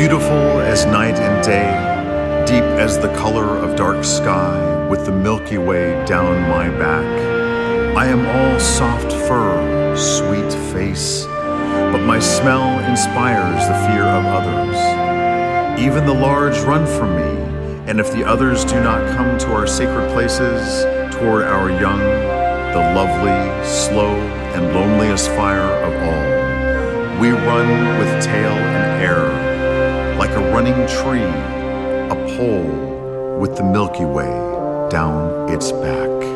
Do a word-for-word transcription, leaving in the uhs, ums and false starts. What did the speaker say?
Beautiful as night and day, deep as the color of dark sky, with the Milky Way down my back. I am all soft fur, sweet face, but my smell inspires the fear of others. Even the large run from me, and if the others do not come to our sacred places, toward our young, the lovely, slow, and loneliest fire of all, we run with tail and air, like a running tree, a pole with the Milky Way down its back.